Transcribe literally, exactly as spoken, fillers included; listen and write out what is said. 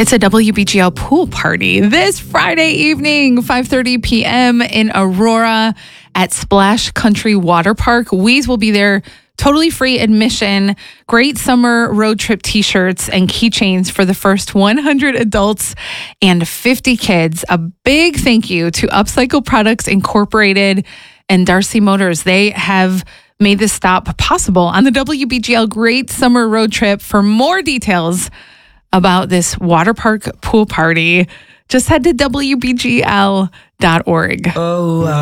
It's a W B G L pool party this Friday evening, five thirty p.m. in Aurora at Splash Country Water Park. Weeze will be there. Totally free admission, great summer road trip t-shirts and keychains for the first one hundred adults and fifty kids. A big thank you to Upcycle Products Incorporated and Darcy Motors. They have made this stop possible on the W B G L Great Summer Road Trip. For more details about this water park pool party, just head to W B G L dot org. Oh,